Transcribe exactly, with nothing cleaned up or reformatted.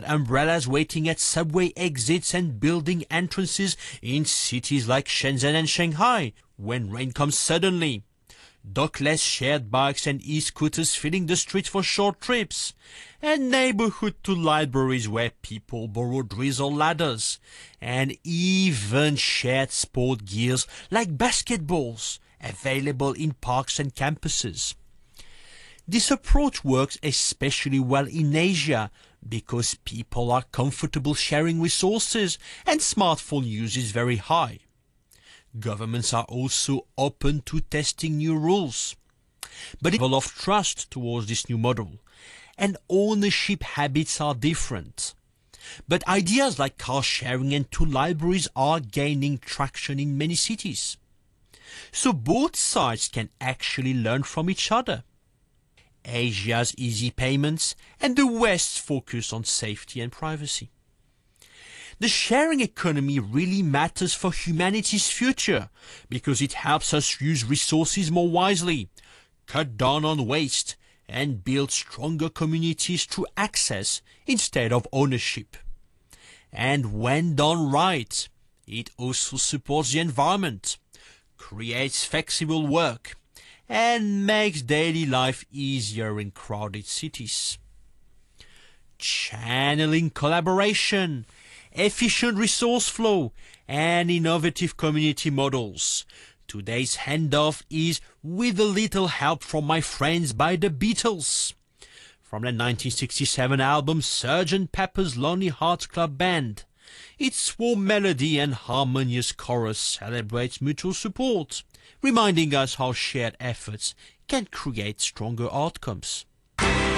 umbrellas waiting at subway exits and building entrances in cities like Shenzhen and Shanghai when rain comes suddenly. Dockless shared bikes and e-scooters filling the streets for short trips, and neighborhood to libraries where people borrow drills or ladders, and even shared sport gears like basketballs available in parks and campuses. This approach works especially well in Asia because people are comfortable sharing resources and smartphone use is very high. Governments are also open to testing new rules. But the level of trust towards this new model and ownership habits are different. But ideas like car sharing and tool libraries are gaining traction in many cities. So both sides can actually learn from each other. Asia's easy payments and the West's focus on safety and privacy. The sharing economy really matters for humanity's future because it helps us use resources more wisely, cut down on waste, and build stronger communities through access instead of ownership. And when done right, it also supports the environment, creates flexible work, and makes daily life easier in crowded cities. Channeling collaboration, efficient resource flow, and innovative community models. Today's handoff is With a Little Help from My Friends by the Beatles. From the nineteen sixty-seven album Sergeant Pepper's Lonely Hearts Club Band. Its warm melody and harmonious chorus celebrates mutual support, reminding us how shared efforts can create stronger outcomes.